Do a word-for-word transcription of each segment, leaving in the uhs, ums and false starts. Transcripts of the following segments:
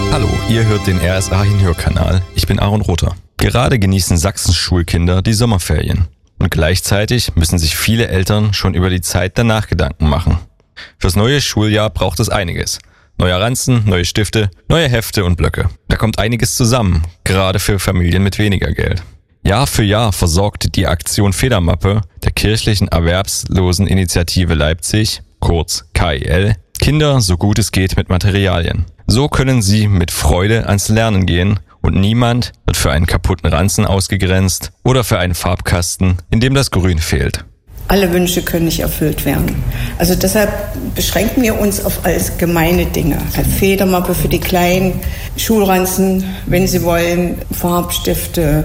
Hallo, ihr hört den R S A Hinhörkanal. Ich bin Aaron Rother. Gerade genießen Sachsens Schulkinder die Sommerferien. Und gleichzeitig müssen sich viele Eltern schon über die Zeit danach Gedanken machen. Fürs neue Schuljahr braucht es einiges. Neuer Ranzen, neue Stifte, neue Hefte und Blöcke. Da kommt einiges zusammen, gerade für Familien mit weniger Geld. Jahr für Jahr versorgt die Aktion Federmappe der kirchlichen Erwerbsloseninitiative Leipzig, kurz K E L, Kinder so gut es geht mit Materialien. So können sie mit Freude ans Lernen gehen und niemand wird für einen kaputten Ranzen ausgegrenzt oder für einen Farbkasten, in dem das Grün fehlt. Alle Wünsche können nicht erfüllt werden. Also deshalb beschränken wir uns auf allgemeine Dinge. Eine Federmappe für die Kleinen, Schulranzen, wenn sie wollen, Farbstifte,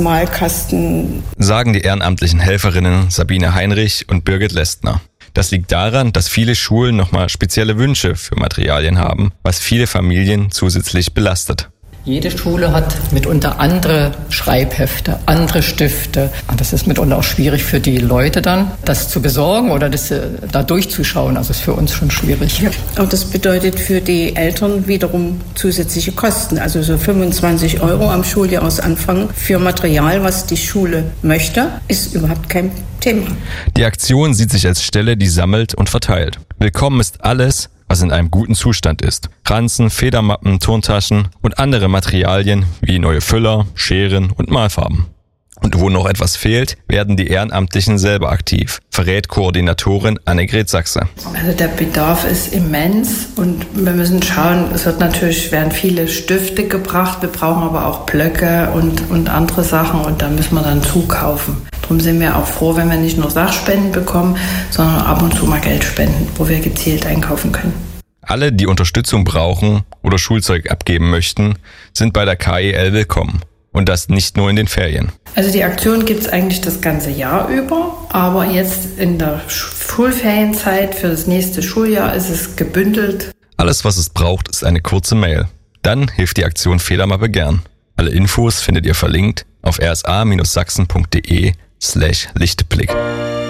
Malkasten. Sagen die ehrenamtlichen Helferinnen Sabine Heinrich und Birgit Lestner. Das liegt daran, dass viele Schulen nochmal spezielle Wünsche für Materialien haben, was viele Familien zusätzlich belastet. Jede Schule hat mitunter andere Schreibhefte, andere Stifte. Und das ist mitunter auch schwierig für die Leute dann, das zu besorgen oder das da durchzuschauen. Also ist für uns schon schwierig. Ja. Und das bedeutet für die Eltern wiederum zusätzliche Kosten. Also so fünfundzwanzig Euro am Schuljahresanfang für Material, was die Schule möchte, ist überhaupt kein Thema. Die Aktion sieht sich als Stelle, die sammelt und verteilt. Willkommen ist alles, was in einem guten Zustand ist. Ranzen, Federmappen, Turntaschen und andere Materialien wie neue Füller, Scheren und Malfarben. Und wo noch etwas fehlt, werden die Ehrenamtlichen selber aktiv, verrät Koordinatorin Annegret Sachse. Also der Bedarf ist immens und wir müssen schauen, es wird natürlich, werden viele Stifte gebracht, wir brauchen aber auch Blöcke und, und andere Sachen und da müssen wir dann zukaufen. Darum sind wir auch froh, wenn wir nicht nur Sachspenden bekommen, sondern ab und zu mal Geld spenden, wo wir gezielt einkaufen können. Alle, die Unterstützung brauchen oder Schulzeug abgeben möchten, sind bei der K E L willkommen. Und das nicht nur in den Ferien. Also die Aktion gibt es eigentlich das ganze Jahr über, aber jetzt in der Schulferienzeit für das nächste Schuljahr ist es gebündelt. Alles, was es braucht, ist eine kurze Mail. Dann hilft die Aktion Federmappe gern. Alle Infos findet ihr verlinkt auf r s a Bindestrich sachsen punkt d e slash Lichtblick.